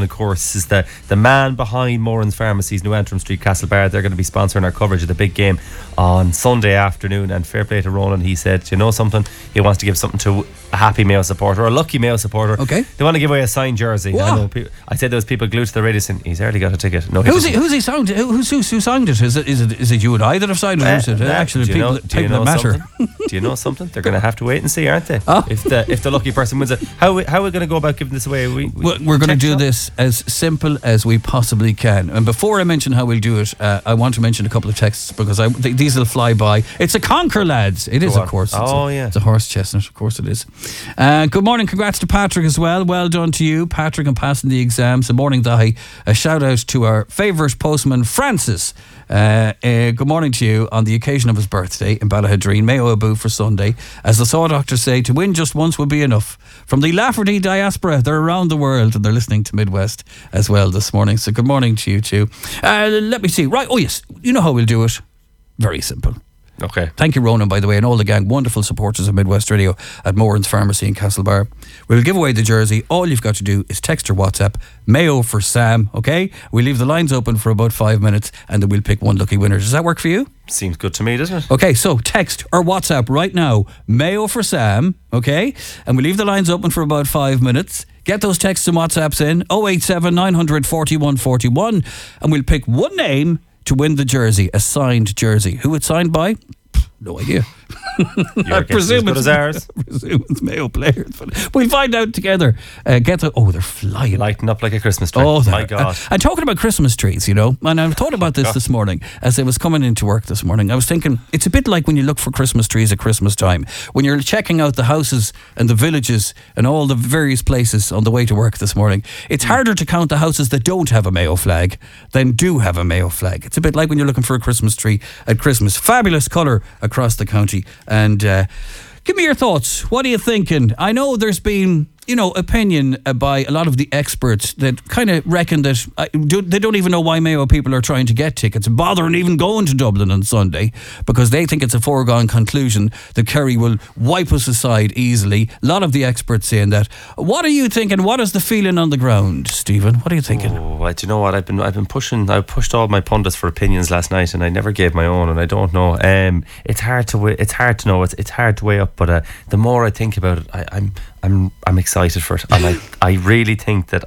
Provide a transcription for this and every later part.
of course, is the man behind Moran's Pharmacies, New Antrim Street, Castlebar. They're going to be sponsoring our coverage of the big game on Sunday afternoon. And fair play to Ronan, he said, you know something, he wants to give something to a happy Mayo supporter or a lucky Mayo supporter. Okay. They want to give away a signed jersey. I said there was people glued to the radio saying he's already got a ticket. No, who signed it? Who signed it? Is it you and I that have signed it? Or is it actually people that matter? Do you know something? They're going to have to wait and see, aren't they? If the lucky person wins it. How are we going to go about giving this away? We're going to do this as simple as we possibly can. And before I mention how we'll do it, I want to mention a couple of texts because these will fly by. It's a Conquer, lads. It is, of course. It's a horse chestnut. Of course it is. Good morning. Congrats to Patrick as well. Well done to you, Patrick, on passing the exams. Good morning, Dahi. A shout out to our favourite postman, Francis. Good morning to you on the occasion of his birthday in Ballahadreen. Mayo Abu for Sunday. As the Saw Doctors say, to win just once would be enough. From the Lafferty diaspora, they're around the world and they're listening to Midwest as well this morning. So good morning to you too. Let me see. Right. Oh yes. You know how we'll do it. Very simple. Okay. Thank you, Ronan, by the way, and all the gang, wonderful supporters of Midwest Radio at Moran's Pharmacy in Castlebar. We'll give away the jersey. All you've got to do is text or WhatsApp Mayo for Sam, okay? We'll leave the lines open for about 5 minutes and then we'll pick one lucky winner. Does that work for you? Seems good to me, doesn't it? Okay, so text or WhatsApp right now Mayo for Sam, okay? And we'll leave the lines open for about 5 minutes. Get those texts and WhatsApps in 087 900 4141 and we'll pick one name to win the jersey, a signed jersey. Who it's signed by? No idea. I presume it's ours. I presume it's Mayo players, but we'll find out together. They're flying, lighting up like a Christmas tree. Oh my God! And talking about Christmas trees, you know, and I thought about this morning as I was coming into work this morning. I was thinking it's a bit like when you look for Christmas trees at Christmas time, when you're checking out the houses and the villages and all the various places on the way to work this morning. It's harder to count the houses that don't have a Mayo flag than do have a Mayo flag. It's a bit like when you're looking for a Christmas tree at Christmas. Fabulous colour across the county. And give me your thoughts. What are you thinking? I know there's been, opinion by a lot of the experts that kind of reckon that they don't even know why Mayo people are trying to get tickets, bothering even going to Dublin on Sunday, because they think it's a foregone conclusion that Kerry will wipe us aside easily. A lot of the experts saying that. What are you thinking? What is the feeling on the ground, Stephen? What are you thinking? Oh, do you know what? I've been pushing. I pushed all my pundits for opinions last night, and I never gave my own, and I don't know. It's hard to know. It's hard to weigh up. But the more I think about it, I'm excited for it, and I really think that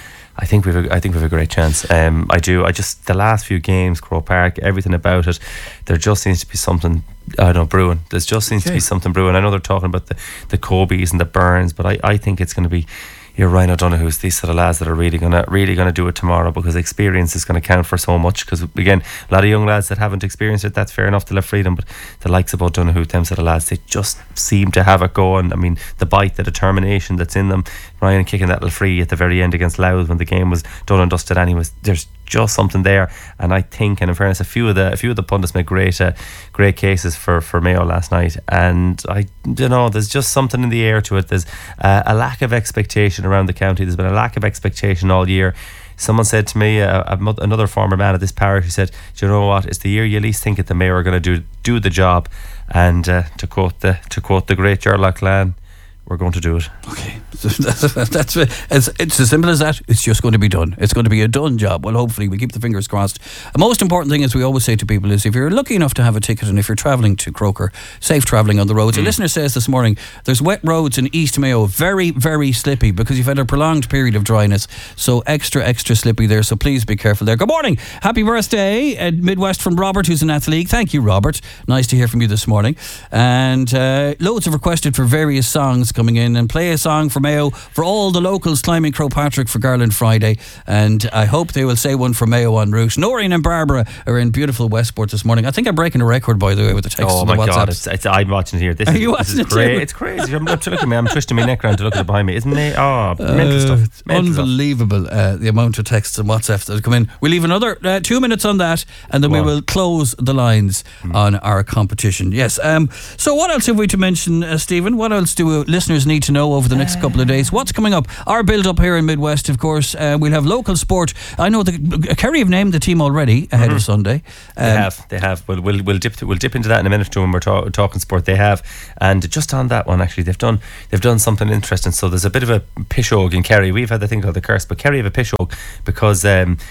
I think we've a great chance. I do. The last few games, Croke Park, everything about it, there just seems to be something. I don't know, brewing. There just seems to be something brewing. I know they're talking about the Cobies and the Burns, but I think it's going to be your Ryan O'Donoghue's, these sort of lads that are really gonna do it tomorrow, because experience is going to count for so much. Because again, a lot of young lads that haven't experienced it, that's fair enough, to have freedom, but the likes of O'Donoghue, them sort of lads, they just seem to have it going. I mean, the bite, the determination that's in them. Ryan kicking that little free at the very end against Louth when the game was done and dusted anyways. There's just something there, and I think, and in fairness, a few of the pundits made great cases for Mayo last night, and there's just something in the air to it. There's a lack of expectation around the county. There's been a lack of expectation all year. Someone said to me, another former man at this parish, he said, do you know what, it's the year you least think that the Mayo are going to do the job, and to quote the great Gerlach Lan, we're going to do it. Okay, that's it's as simple as that. It's just going to be done. It's going to be a done job. Well, hopefully we keep the fingers crossed. The most important thing, as we always say to people, is if you're lucky enough to have a ticket, and if you're travelling to Croker, safe travelling on the roads. A listener says this morning there's wet roads in East Mayo, very, very slippy, because you've had a prolonged period of dryness, so extra slippy there, so please be careful there. Good morning, happy birthday at Midwest from Robert, who's in Athleague. Thank you, Robert, nice to hear from you this morning. And loads have requested for various songs coming in, and play a song for Mayo for all the locals climbing Croke Patrick for Garland Friday, and I hope they will say one for Mayo en route. Noreen and Barbara are in beautiful Westport this morning. I think I'm breaking a record, by the way, with the text. Oh my God, I'm watching it here. This is great. It's crazy. I'm looking at me, I'm twisting my neck around to look at it behind me. Isn't it? Mental stuff. It's unbelievable the amount of texts and WhatsApps that have come in. We'll leave another 2 minutes on that, and then we will close the lines on our competition. Yes. So what else have we to mention, Stephen? What else do listeners listeners need to know over the next couple of days? What's coming up? Our build-up here in Midwest, of course. We'll have local sport. I know Kerry have named the team already ahead of Sunday. They have. We'll dip into that in a minute when we're talking sport. They have, and just on that one, actually, they've done something interesting. So there's a bit of a pishog in Kerry. We've had the thing called the curse, but Kerry have a pishog because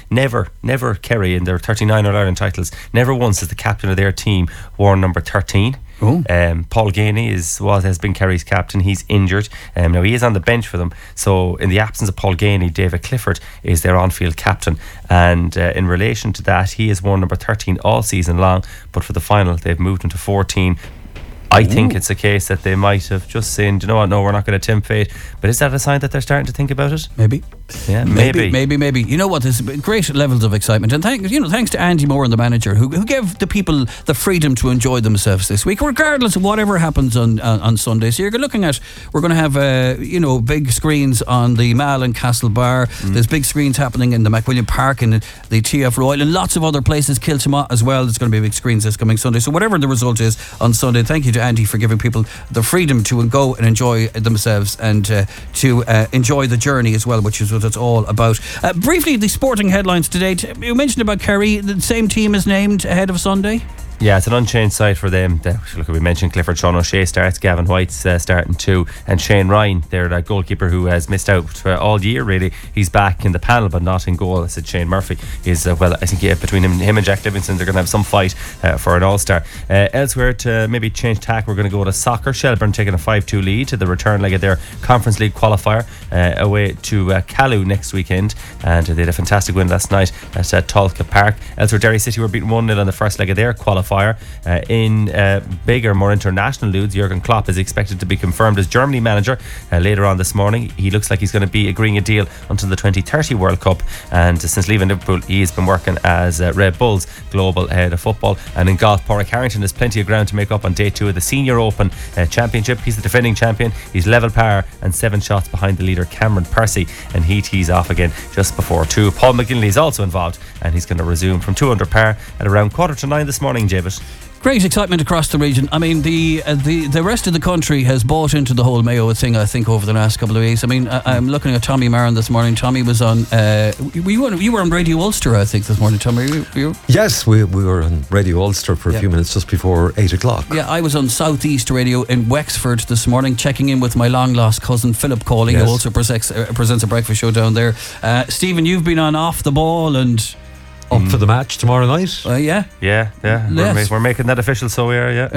never Kerry in their 39 All-Ireland titles, never once has the captain of their team worn number 13. Paul Ganey has been Kerry's captain. He's injured. Now he is on the bench for them. So in the absence of Paul Ganey, David Clifford is their on-field captain. And in relation to that, he has worn number 13 all season long. But for the final, they've moved him to 14. I think it's a case that they might have just said, you know what, no, we're not going to tempt fate. But is that a sign that they're starting to think about it? Maybe. Yeah, maybe. You know what? There's great levels of excitement, and thanks to Andy Moore and the manager who gave the people the freedom to enjoy themselves this week, regardless of whatever happens on Sunday. So you're looking at, we're going to have big screens on the Mall and Castle Bar. There's big screens happening in the McWilliam Park and the TF Royal and lots of other places, Kiltimagh as well. There's going to be big screens this coming Sunday. So whatever the result is on Sunday, thank you to Andy for giving people the freedom to go and enjoy themselves and to enjoy the journey as well, which is what it's all about. Briefly, the sporting headlines today. You mentioned about Kerry. The same team is named ahead of Sunday. Yeah, it's an unchanged side for them. Look, we mentioned Clifford. Sean O'Shea starts, Gavin White's starting too, and Shane Ryan, their goalkeeper who has missed out all year really, he's back in the panel but not in goal. I said Shane Murphy is I think between him and Jack Livingston they're going to have some fight for an all-star. Elsewhere, to maybe change tack, we're going to go to soccer. Shelbourne taking a 5-2 lead to the return leg of their Conference League qualifier away to Callu next weekend, and they had a fantastic win last night at Tolka Park. Elsewhere, Derry City were beaten 1-0 on the first leg of their qualifier. In bigger, more international news, Jurgen Klopp is expected to be confirmed as Germany manager later on this morning. He looks like he's going to be agreeing a deal until the 2030 World Cup, and since leaving Liverpool he has been working as Red Bull's global head of football. And in golf, Pádraig Harrington has plenty of ground to make up on day 2 of the Senior Open Championship. He's the defending champion. He's level par and 7 shots behind the leader Cameron Percy, and he tees off again just before 2. Paul McGinley is also involved, and he's going to resume from 2 under par at around 8:45 this morning, David. Great excitement across the region. I mean, the rest of the country has bought into the whole Mayo thing, I think, over the last couple of weeks. I mean, I'm looking at Tommy Marin this morning. Tommy was on, you were on Radio Ulster, I think, this morning, Tommy. You? Yes, we were on Radio Ulster for a few minutes just before 8 o'clock. Yeah, I was on Southeast Radio in Wexford this morning, checking in with my long-lost cousin, Philip Cawley, who also presents a breakfast show down there. Stephen, you've been on Off the Ball and... Up for the match tomorrow night? Yeah. Yes. We're making that official, so we are, yeah.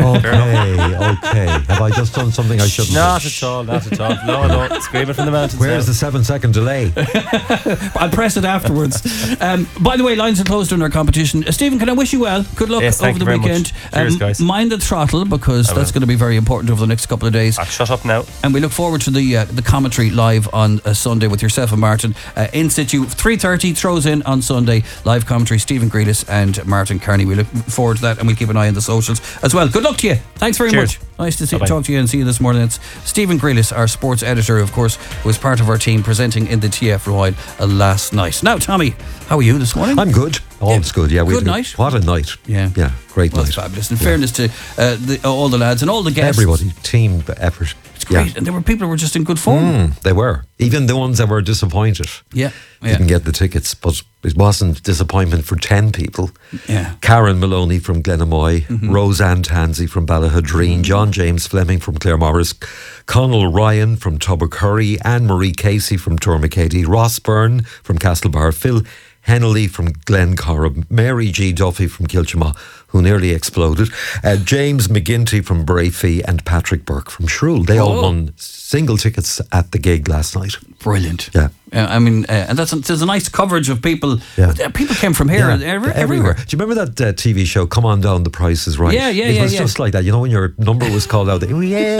Okay. Have I just done something I shouldn't Not do? at all. No. Screaming from the mountains. Where's the 7-second delay? I'll press it afterwards. By the way, lines are closed on our competition. Stephen, can I wish you well? Good luck over the weekend. Cheers, guys. Mind the throttle, because that's going to be very important over the next couple of days. Shut up now. And we look forward to the commentary live on Sunday with yourself and Martin. In situ, 3:30 throws in on Sunday. Live commentary, Stephen Grealis and Martin Kearney. We look forward to that, and we'll keep an eye on the socials as well. Good luck to you. Thanks very much. Nice to talk to you and see you this morning. It's Stephen Grealis, our sports editor, of course, who was part of our team presenting in the TF Royal last night. Now, Tommy, how are you this morning? I'm good. All's good. Yeah, good night. What a night. Yeah, great night. Fabulous. In fairness to all the lads and all the guests, everybody, team effort. It's great, and there were people who were just in good form. They were. Even the ones that were disappointed. Didn't get the tickets, but it wasn't disappointment for 10 people. Yeah. Karen Maloney from Glenamoy, Roseanne Tansey from Ballahadreen, John James Fleming from Claremorris, Conal Ryan from Tubbercurry, Anne-Marie Casey from Tourmakeady, Ross Byrne from Castlebar, Phil Hennelly from Glencorrib, Mary G. Duffy from Kiltimagh, who nearly exploded, James McGinty from Brafey, and Patrick Burke from Shrule. They all won single tickets at the gig last night. Brilliant. Yeah. I mean, and there's a nice coverage of people. Yeah. People came from here, everywhere. Do you remember that TV show, Come On Down, The Price is Right? It was just like that. You know, when your number was called out, and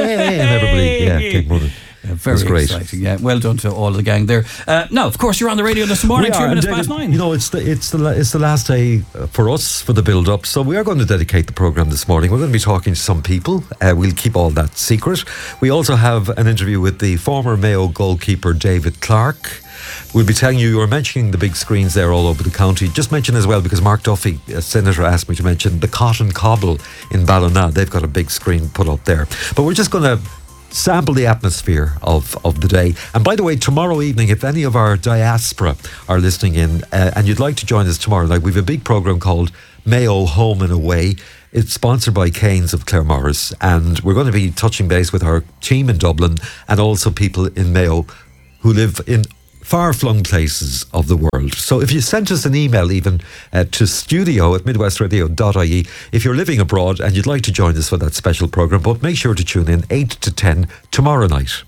everybody came running. Very great. Exciting. Yeah, well done to all the gang there. Now, of course, you're on the radio this morning, 2 minutes past 9. You know, it's the last day for us for the build-up, so we are going to dedicate the programme this morning. We're going to be talking to some people. We'll keep all that secret. We also have an interview with the former Mayo goalkeeper David Clarke. We'll be telling you were mentioning the big screens there all over the county. Just mention as well, because Mark Duffy, a senator, asked me to mention the Cotton Cobble in Ballina. They've got a big screen put up there. But we're just going to sample the atmosphere of the day. And by the way, tomorrow evening, if any of our diaspora are listening in and you'd like to join us tomorrow night, we have a big programme called Mayo Home and Away. It's sponsored by Keynes of Claremorris, and we're going to be touching base with our team in Dublin and also people in Mayo who live in far-flung places of the world. So if you sent us an email even to studio@midwestradio.ie if you're living abroad and you'd like to join us for that special programme, but make sure to tune in 8 to 10 tomorrow night.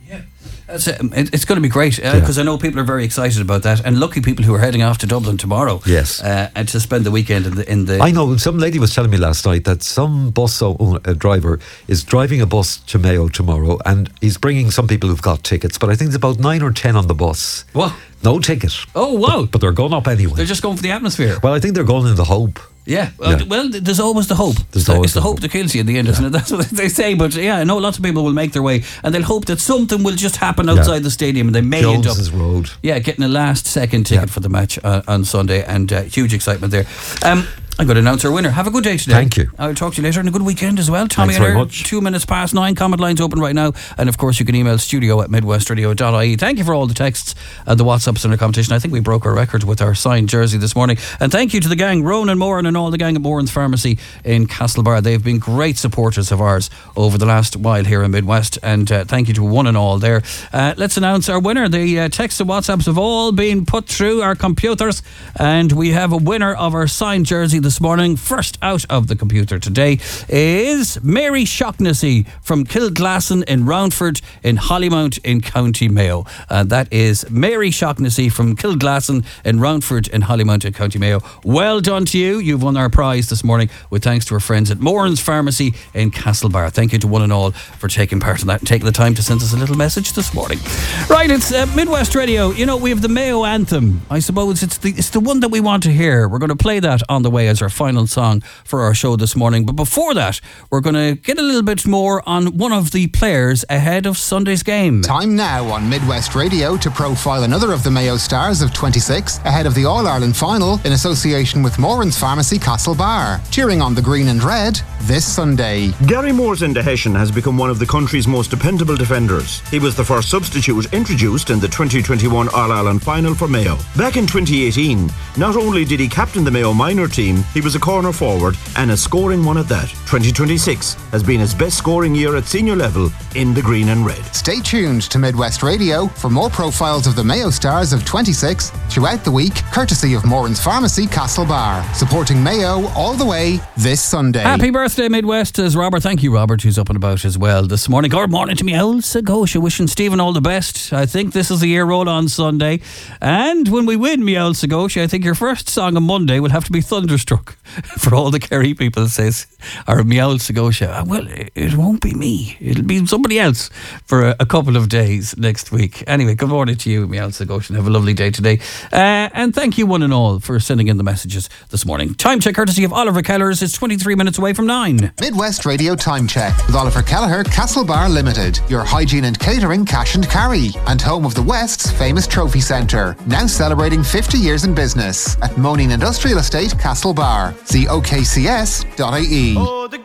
It's going to be great because I know people are very excited about that, and lucky people who are heading off to Dublin tomorrow. Yes, and to spend the weekend in the. I know some lady was telling me last night that some bus driver is driving a bus to Mayo tomorrow, and he's bringing some people who've got tickets, but I think there's about 9 or 10 on the bus. What? No ticket. Oh wow! But they're going up anyway. They're just going for the atmosphere. Well, I think they're going in the hope. Yeah. Well, there's always the hope. It's the hope that kills you in the end, isn't it? That's what they say. But yeah, I know lots of people will make their way and they'll hope that something will just happen outside the stadium, and they may Jones's end up Road. Yeah, getting a last second ticket for the match on Sunday, and huge excitement there. I'm going to announce our winner. Have a good day today. Thank you. I'll talk to you later, and a good weekend as well. Tommy, thanks very much. 2 minutes past 9. Comment lines open right now, and of course you can email studio@midwestradio.ie. Thank you for all the texts and the WhatsApps in our competition. I think we broke our record with our signed jersey this morning, and thank you to the gang, Ronan Moran and all the gang at Moran's Pharmacy in Castlebar. They've been great supporters of ours over the last while here in Midwest, and thank you to one and all there. Let's announce our winner. The texts and WhatsApps have all been put through our computers, and we have a winner of our signed jersey this morning. First out of the computer today is Mary Shaughnessy from Kilglasson in Roundford in Hollymount in County Mayo. That is Mary Shaughnessy from Kilglasson in Roundford in Hollymount in County Mayo. Well done to you. You've won our prize this morning with thanks to our friends at Moran's Pharmacy in Castlebar. Thank you to one and all for taking part in that and taking the time to send us a little message this morning. Right, it's Midwest Radio. You know, we have the Mayo anthem. I suppose it's the one that we want to hear. We're going to play that on the way as our final song for our show this morning. But before that, we're going to get a little bit more on one of the players ahead of Sunday's game. Time now on Midwest Radio to profile another of the Mayo stars of 26 ahead of the All-Ireland final in association with Moran's Pharmacy Castlebar. Cheering on the green and red this Sunday. Gary Morsend de Hessian has become one of the country's most dependable defenders. He was the first substitute introduced in the 2021 All-Ireland final for Mayo. Back in 2018, not only did he captain the Mayo minor team, he was a corner forward and a scoring one at that. 2026 has been his best scoring year at senior level in the green and red. Stay tuned to Midwest Radio for more profiles of the Mayo stars of 26 throughout the week, courtesy of Moran's Pharmacy Castlebar, supporting Mayo all the way this Sunday. Happy birthday, Midwest, as Robert. Thank you, Robert, who's up and about as well this morning. Good morning to me, old Sagosha. Wishing Stephen all the best. I think this is the year roll on Sunday, and when we win, me old Sagosha, I think your first song on Monday will have to be Thunderstruck. For all the Kerry people, says, or Meow Sagosha. Well, it won't be me. It'll be somebody else for a couple of days next week. Anyway, good morning to you, Meow Sagosha, and have a lovely day today. And thank you one and all for sending in the messages this morning. Time check courtesy of Oliver Kelleher's. It's 23 minutes away from 9. Midwest Radio Time Check with Oliver Kelleher, Castlebar Limited, your hygiene and catering cash and carry, and home of the West's famous trophy centre, now celebrating 50 years in business at Moaning Industrial Estate, Castlebar. See okcs.ie. Oh, the